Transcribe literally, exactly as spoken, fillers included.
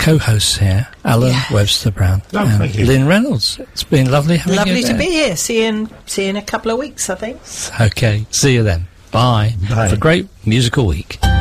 co-hosts here, Alan Yeah. Webster-Brown Oh, and thank you. Lynn Reynolds. It's been lovely having Lovely you to there. be here. See you in, see you in a couple of weeks, I think. Okay, see you then. Bye. Bye. Have a great musical week.